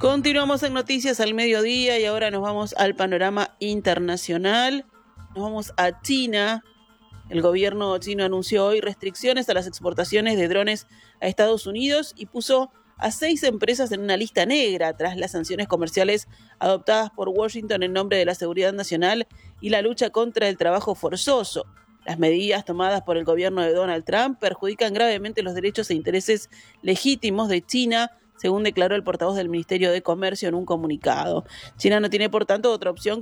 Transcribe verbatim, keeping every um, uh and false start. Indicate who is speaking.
Speaker 1: Continuamos en Noticias al Mediodía y ahora nos vamos al panorama internacional. Nos vamos a China. El gobierno chino anunció hoy restricciones a las exportaciones de drones a Estados Unidos y puso a seis empresas en una lista negra tras las sanciones comerciales adoptadas por Washington en nombre de la seguridad nacional y la lucha contra el trabajo forzoso. Las medidas tomadas por el gobierno de Donald Trump perjudican gravemente los derechos e intereses legítimos de China, según declaró el portavoz del Ministerio de Comercio en un comunicado. China no tiene, por tanto, otra opción que